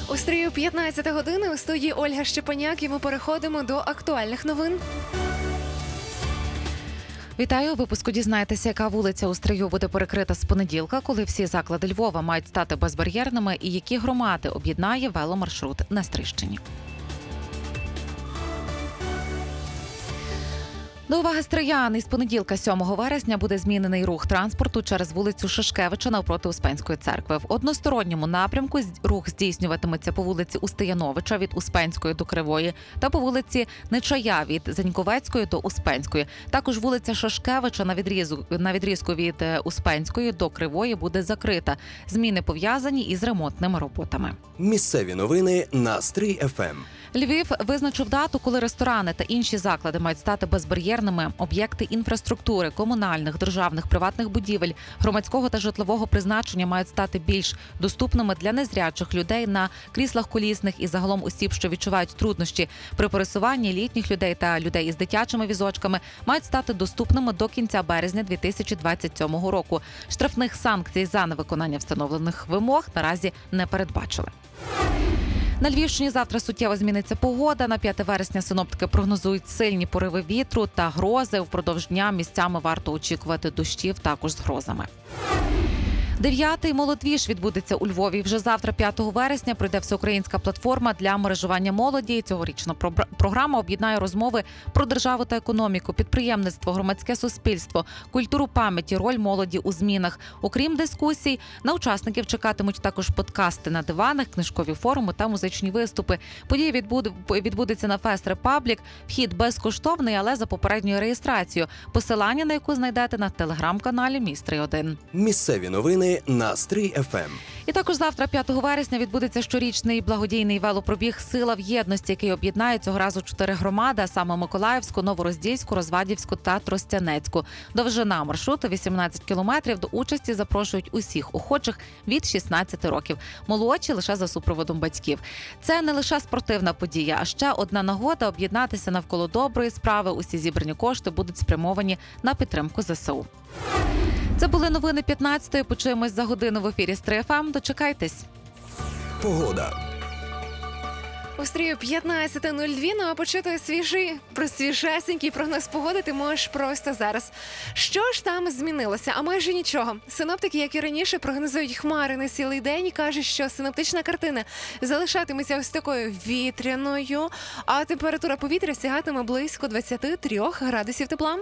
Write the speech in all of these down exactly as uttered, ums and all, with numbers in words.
У стрію п'ятнадцята година у студії Ольга Щепаняк, і ми переходимо до актуальних новин. Вітаю! У випуску дізнаєтеся, яка вулиця у Стрию буде перекрита з понеділка, коли всі заклади Львова мають стати безбар'єрними, і які громади об'єднає веломаршрут на Стрийщині. До уваги стриян, із понеділка, сьомого вересня, буде змінений рух транспорту через вулицю Шишкевича навпроти Успенської церкви. В односторонньому напрямку рух здійснюватиметься по вулиці Устияновича від Успенської до Кривої та по вулиці Нечая від Заньковецької до Успенської. Також вулиця Шишкевича на відрізку, на відрізку від Успенської до Кривої буде закрита. Зміни пов'язані із ремонтними роботами. Місцеві новини на Стрий еф ем. Львів визначив дату, коли ресторани та інші заклади мають стати безбар'єрними. Об'єкти інфраструктури, комунальних, державних, приватних будівель, громадського та житлового призначення мають стати більш доступними для незрячих людей на кріслах колісних і загалом осіб, що відчувають труднощі при пересуванні, літніх людей та людей із дитячими візочками, мають стати доступними до кінця березня дві тисячі двадцять сьомого року. Штрафних санкцій за невиконання встановлених вимог наразі не передбачили. На Львівщині завтра суттєво зміниться погода. На п'яте вересня синоптики прогнозують сильні пориви вітру та грози. Впродовж дня місцями варто очікувати дощів також з грозами. Дев'ятий молодвіж відбудеться у Львові. Вже завтра, п'ятого вересня, пройде всеукраїнська платформа для мережування молоді. Цьогорічна програма об'єднає розмови про державу та економіку, підприємництво, громадське суспільство, культуру пам'яті, роль молоді у змінах. Окрім дискусій, на учасників чекатимуть також подкасти на диванах, книжкові форуми та музичні виступи. Подія відбудеться на Фест Репаблік. Вхід безкоштовний, але за попередньою реєстрацією. Посилання на яку знайдете на телеграм-каналі Містрий один. Місцеві новини на Стрий еф ем. І також завтра, п'ятого вересня, відбудеться щорічний благодійний велопробіг «Сила в єдності», який об'єднає цього разу чотири громади, а саме Миколаївську, Новороздільську, Розвадівську та Тростянецьку. Довжина маршруту вісімнадцять кілометрів. До участі запрошують усіх охочих від шістнадцяти років. Молодші лише за супроводом батьків. Це не лише спортивна подія, а ще одна нагода об'єднатися навколо доброї справи. Усі зібрані кошти будуть спрямовані на підтримку зе се у. Це були новини п'ятнадцятої. Почуємось за годину в ефірі Стрий еф ем. Дочекайтесь. Погода. У стрію п'ятнадцята нуль два, ну а почути свіжий, про свіжесенький прогноз погоди ти можеш просто зараз. Що ж там змінилося? А майже нічого. Синоптики, як і раніше, прогнозують хмари на цілий день і кажуть, що синоптична картина залишатиметься ось такою вітряною, а температура повітря сягатиме близько двадцять три градусів тепла.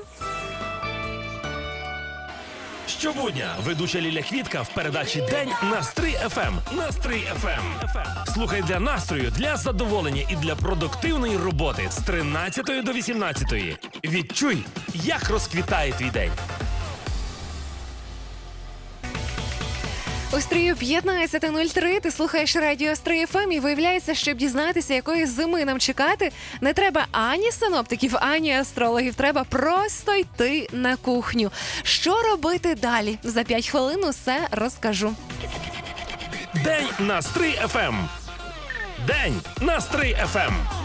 Щобудня ведуча Ліля Квітка в передачі «День» на Стрий еф ем. На Стрий еф ем. Слухай для настрою, для задоволення і для продуктивної роботи з тринадцятої до вісімнадцятої. Відчуй, як розквітає твій день. У стрію п'ятнадцята нуль три ти слухаєш радіо Стрий еф ем, і виявляється, щоб дізнатися, якої зими нам чекати, не треба ані синоптиків, ані астрологів. Треба просто йти на кухню. Що робити далі? За п'ять хвилин усе розкажу. День на Стрий еф ем. День на Стрий еф ем.